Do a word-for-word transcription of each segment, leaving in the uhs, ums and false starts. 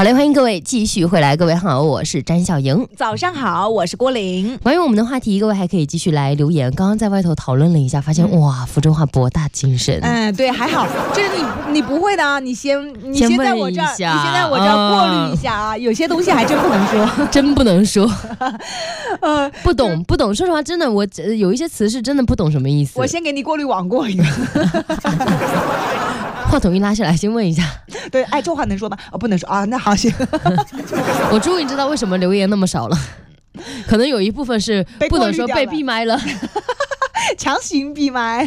好嘞，欢迎各位继续回来。各位好，我是詹小莹。 早上好，我是郭玲。 关于我们的话题，各位还可以继续来留言。刚刚在外头讨论了一下，发现、嗯、哇，福州话博大精深。 嗯，对，还好，就是你你不会的啊，你先你先在我这儿，你先在我这儿过滤一下啊，有些东西还真不能说， 真不能说。呃，不懂不懂，说实话，真的我有一些词是真的不懂什么意思。 我先给你过滤网过一个。 话筒一拉下来，先问一下。 对，哎，这话能说吗？哦，不能说啊，那好行。 我终于知道为什么留言那么少了，可能有一部分是不能说被闭麦了， 强行闭麦。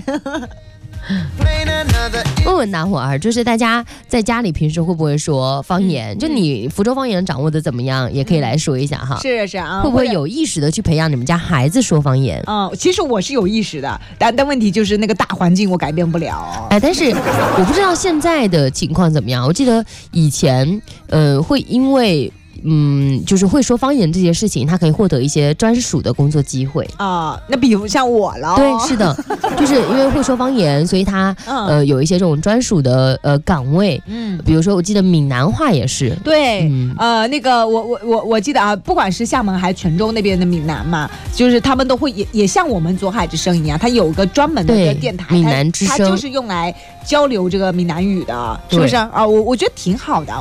问问大伙儿，就是大家在家里平时会不会说方言？嗯、就你福州方言掌握的怎么样，也可以来说一下哈。 是是啊， 会不会有意识的去培养你们家孩子说方言？ 嗯，其实我是有意识的，但但问题就是那个大环境我改变不了。 哎，但是我不知道现在的情况怎么样。我记得以前，呃，会因为。嗯，就是会说方言这件事情，他可以获得一些专属的工作机会啊、呃。那比如像我了， 对，是的，就是因为会说方言，所以他、嗯、呃有一些这种专属的呃岗位。嗯，比如说我记得闽南话也是。 对，嗯、呃，那个我我我我记得啊，不管是厦门还是泉州那边的闽南嘛，就是他们都会也也像我们左海之声一样，它有个专门的一个电台， 闽南之声， 它就是用来交流这个闽南语的，是不是啊？我我觉得挺好的。